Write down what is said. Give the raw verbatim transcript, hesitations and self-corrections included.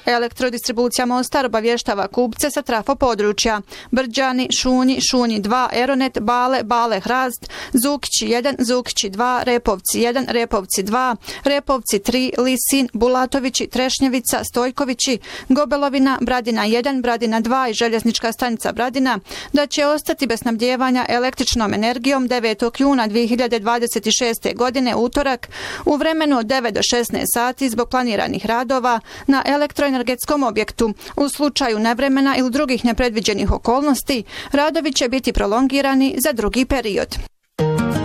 Elektrodistribucija Mostar obavještava kupce sa trafo područja Brđani, Šunji, Šunji dva, Eronet, Bale, Bale, Hrast, Zukići jedan, Zukići dva, Repovci jedan, Repovci dva, Repovci tri, Lisin, Bulatovići, Trešnjevica, Stojkovići, Gobelovina, Bradina jedan, Bradina dva i željeznička stanica Bradina da će ostati bez snabdijevanja električnom energijom devetog juna dvije hiljade dvadeset šeste. godine utorak u vremenu od devet do šesnaest sati zbog planiranih radova na elektroenergetskom objektu. U slučaju nevremena ili drugih nepredviđenih okolnosti, radovi će biti prolongirani za drugi period.